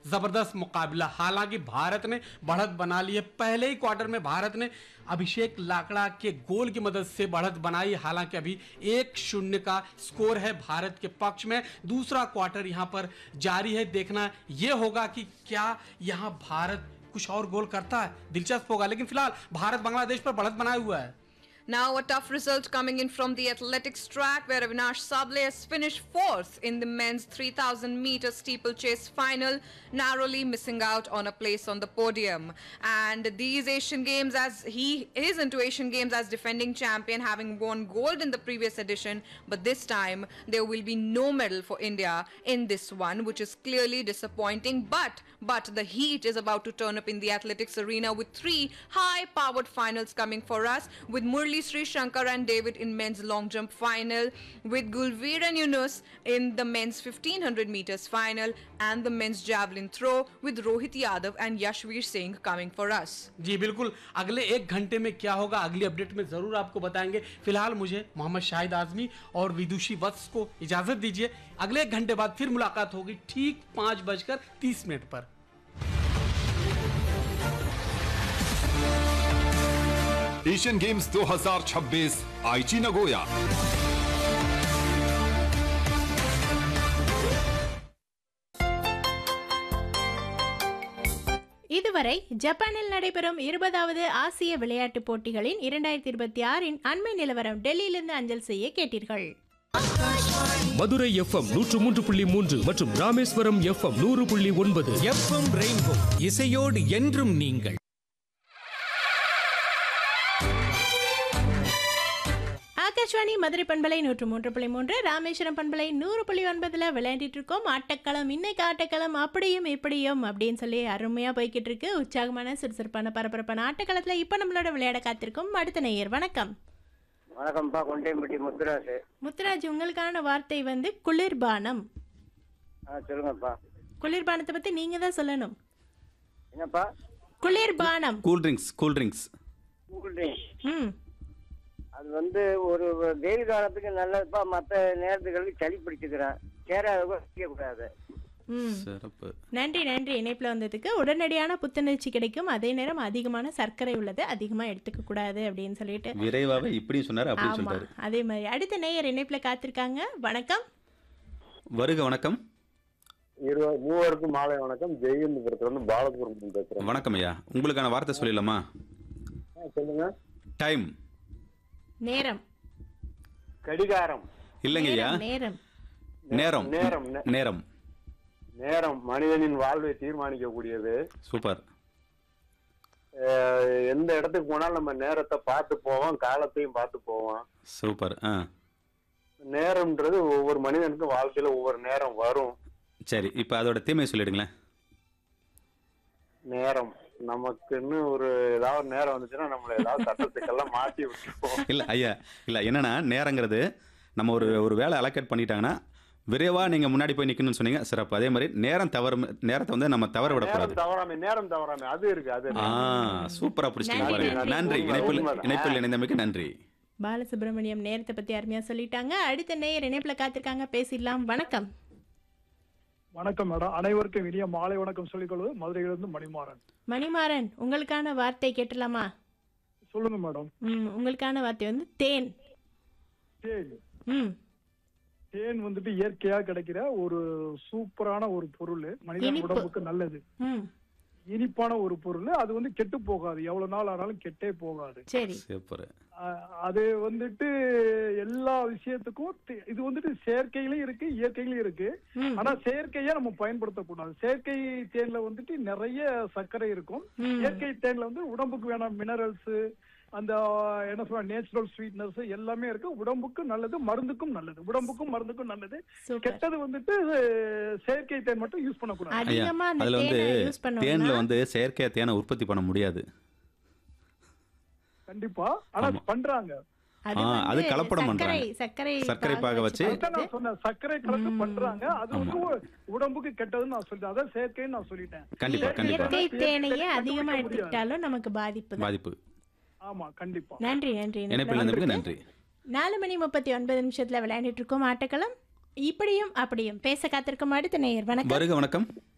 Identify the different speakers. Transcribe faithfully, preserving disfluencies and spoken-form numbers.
Speaker 1: जबरदस्त मुकाबला। हालांकि भारत ने बढ़त बना ली है। पहले ही क्वार्टर में भारत ने अभिषेक लाकड़ा के गोल की मदद से बढ़त बनाई। हालांकि अभी एक शून्य का स्कोर है भारत के पक्ष में। दूसरा क्वार्टर यहां पर जारी है। देखना यह होगा कि क्या यहां भारत कुछ और गोल करता है, दिलचस्प होगा। लेकिन फिलहाल भारत बांग्लादेश पर बढ़त बनाए हुआ है।
Speaker 2: Now a tough result coming in from the athletics track where Avinash Sable has finished fourth in the men's three thousand meter steeplechase final, narrowly missing out on a place on the podium. And these Asian Games, as he is into Asian Games as defending champion, having won gold in the previous edition, but this time there will be no medal for India in this one, which is clearly disappointing. But but the heat is about to turn up in the athletics arena with three high-powered finals coming for us, with Murli Sri Shankar and David in men's long jump final, with Gulveer and Yunus in the men's fifteen hundred meters final, and the men's javelin throw with Rohit Yadav and Yashveer Singh coming for us.
Speaker 1: जी बिल्कुल, अगले एक घंटे में क्या होगा अगली update में जरूर आपको बताएंगे। फिलहाल मुझे मोहम्मद शाहिद आजमी और विदुषी वत्स को इजाजत दीजिए। अगले एक घंटे बाद फिर मुलाकात होगी ठीक पांच बजकर तीस मिनट पर।
Speaker 3: एशियन गेम्स दो हज़ार छब्बीस आईची नगोया।
Speaker 4: இதுவரை ஜப்பானில் நடைபெறும் இருபதாவது ஆசிய விளையாட்டுப் போட்டிகளின் இரண்டாயிரத்தி இருபத்தி ஆறின் அண்மை நிலவரம் டெல்லியிலிருந்து அஞ்சல் செய்ய கேட்டீர்கள்.
Speaker 5: மதுரை எஃப்எம் நூற்று மூன்று புள்ளி மூன்று மற்றும் ராமேஸ்வரம் எஃப்எம் நூறு புள்ளி ஒன்பது.
Speaker 6: எஃப்எம் ரெயின்போ இசையோடு என்றும் நீங்கள்.
Speaker 4: ஆகாஷ்வாணி மதுரை பண்பலை நூற்று மூன்று புள்ளி மூன்று, ராமேஸ்வரம் பண்பலை நூறு புள்ளி ஒன்பதுல விளையாடிட்டு இருக்கோம். ஆட்டக்களம், இன்னைக்கு ஆட்டக்களம் அப்படியும் இப்படியும் அப்படின்னு சொல்லி அருமையா போய்கிட்டு இருக்கு. உற்சாகமான சுறுசுறுப்பான பரபரப்பான ஆட்டக்களத்துல இப்ப நம்மளோட விளையாட காத்திருக்கும் அடுத்த நேயர். வணக்கம்.
Speaker 7: வணக்கம்ப்பா, கொண்டையம்பட்டி முத்துராஜ்.
Speaker 4: முத்துராஜ், உங்களுக்கான வார்த்தை வந்து குளிர்பானம்.
Speaker 7: சொல்லுங்கப்பா.
Speaker 4: குளிர்பானத்தை பத்தி நீங்க தான் சொல்லணும்.
Speaker 7: என்னப்பா?
Speaker 4: குளிர்பானம்.
Speaker 8: Cool drinks. Cool drinks.
Speaker 7: Cool drinks.
Speaker 4: ம்.
Speaker 7: அது வந்து ஒரு வெயில் காலத்துக்கு நல்லதுப்பா. மற்ற நேரத்துக்கு சளி பிடிச்சுக்கிறேன். கூடாது.
Speaker 8: சிறப்பு.
Speaker 4: நன்றி நன்றி இணைப்புல வந்ததுக்கு. உடனடியான புத்துணர்ச்சி கிடைக்கும், அதே நேரம் அதிகமான சர்க்கரை உள்ளது அதிகமா எடுத்துக்க கூடாது அப்படின்னு சொல்லிட்டு
Speaker 8: விரைவாக இப்படி சொன்னார் அப்படி சொல்றாரு.
Speaker 4: அதே மாதிரி அடுத்த நேயர் இணைப்புல காத்திருக்காங்க. வணக்கம்.
Speaker 8: வருக. வணக்கம்.
Speaker 9: மூவருக்கும் மாலை வணக்கம். ஜெயந்தபுரத்துல இருந்து பாலசுப்ரமணியன் பேசுறேன்.
Speaker 8: வணக்கம் ஐயா, உங்களுக்கான வார்த்தை சொல்லிடலாமா?
Speaker 9: சொல்லுங்க.
Speaker 8: டைம்.
Speaker 4: நேரம்.
Speaker 9: கடிகாரம்.
Speaker 8: இல்லைங்க ஐயா,
Speaker 4: நேரம்.
Speaker 8: நேரம்.
Speaker 9: நேரம்.
Speaker 8: நேரம்.
Speaker 9: நேரம் மனிதனின் வாழ்வை தீர்மானிக்கக்கூடியது.
Speaker 8: சூப்பர்.
Speaker 9: எந்த இடத்துக்கு போனாலும் நம்ம நேரத்தை பார்த்து போவோம், காலத்தையும் பார்த்து போவோம்.
Speaker 8: சூப்பர். ஆ,
Speaker 9: நேரம்ன்றது ஒவ்வொரு மனிதனுக்கும் வாழ்க்கையில ஒவ்வொரு நேரம் வரும்.
Speaker 8: சரி, இப்ப அதோட தீமையை சொல்லிடுங்களேன்.
Speaker 9: நேரம் நமக்குன்னு ஒரு ஏதாவது நேரம் வந்துச்சுன்னா நம்மள ஏதாவது சட்டத்துக்கெல்லாம் மாட்டி விட்டுருவோம்.
Speaker 8: இல்ல ஐயா, இல்ல என்னன்னா நேரங்கிறது நம்ம ஒரு ஒரு வேலை அலோகேட் பண்ணிட்டாங்கன்னா விரைவா நீங்க முன்னாடி போய் நிக்கணும்னு சொன்னீங்க, சிறப்பு. அதே மாதிரி நேரம் தவறு, நேரத்தை வந்து நம்ம தவற விடக்கூடாது.
Speaker 9: தவறாம நேரம் தவறாம அது இருக்கு. அது
Speaker 8: ஆ, சூப்பரா பிடிச்சிட்டீங்க பாருங்க. நன்றி. இணைப்பில் இணைப்பில் இணைந்தமைக்கு நன்றி.
Speaker 4: பாலசுப்ரமணியம் நேரத்தை பத்தி அருமையா சொல்லிட்டாங்க. அடுத்த நேயர் இணைப்புல காத்திருக்காங்க, பேசிடலாம். வணக்கம்.
Speaker 10: வணக்கம் மேடம். அனைவருக்கும் இனிய மாலை வணக்கம் சொல்லிக் கொள்வது மதுரையிலிருந்து மணிமாறன்.
Speaker 4: மணிமாறன், உங்களுக்கான வார்த்தை கேட்டலாமா?
Speaker 10: சொல்லுங்க மேடம்.
Speaker 4: ம், உங்களுக்கான வார்த்தை வந்து தேன்.
Speaker 10: தேன்.
Speaker 4: ம்.
Speaker 10: தேன் வந்துட்டு இயற்கையா கிடைக்கிற ஒரு சூப்பரான ஒரு பொருள், மனிதன் உடம்புக்கு நல்லது.
Speaker 4: ம்.
Speaker 10: இனிப்பான ஒரு பொருள். அது வந்து கெட்டு போகாது, எவ்வளவு நாள் ஆனாலும் கெட்டே போகாது.
Speaker 4: சரி.
Speaker 8: சூப்பர்.
Speaker 10: அது வந்துட்டு எல்லா விஷயத்துக்கும் இது வந்துட்டு செயற்கையிலும் இருக்கு, இயற்கையிலும் இருக்கு. ஆனா செயற்கையா நம்ம பயன்படுத்தக்கூடாது. செயற்கை தேன்ல வந்துட்டு நிறைய சர்க்கரை இருக்கும். இயற்கை தேன்ல வந்து உடம்புக்கு வேணாம் மினரல்ஸ், அந்த என்ன சொல்ற நேச்சுரல் ஸ்வீட்னஸ் எல்லாமே இருக்கு. உடம்புக்கு நல்லது, மருந்துக்கும் நல்லது. உடம்புக்கும் மருந்துக்கும் நல்லது. கெட்டது வந்துட்டு செயற்கை தேன் மட்டும் யூஸ் பண்ணக்கூடாது.
Speaker 8: அதுல வந்து தேன்ல வந்து செயற்கை தேனை உற்பத்தி பண்ண முடியாது
Speaker 10: கண்டிப்பா. ஆனா பண்றாங்க.
Speaker 8: அது கலப்படம் பண்றாங்க.
Speaker 4: சர்க்கரை
Speaker 8: சர்க்கரை பாக வச்சு
Speaker 10: சர்க்கரை கலந்து பண்றாங்க. அது வந்து உடம்புக்கு கெட்டதுன்னு நான் சொல்லிட்டேன். அதான் செயற்கைன்னு நான் சொல்லிட்டேன்.
Speaker 8: கண்டிப்பா கண்டிப்பா.
Speaker 4: இயற்கை தேனையே அதிகமா எடுத்துக்கிட்டாலும் நமக்கு பாதிப்பு
Speaker 8: பாதிப்பு.
Speaker 10: ஆமா கண்டிப்பா.
Speaker 4: நன்றி நன்றி.
Speaker 8: நன்றி.
Speaker 4: நாலு மணி முப்பத்தி ஒன்பது நிமிஷத்துல விளையாண்டுட்டு இருக்கோம் ஆட்டக்களம். இப்படியும் அப்படியும் பேச காத்திருக்கும் அடுத்த நேயர். வணக்கம்.
Speaker 8: வருக. வணக்கம்.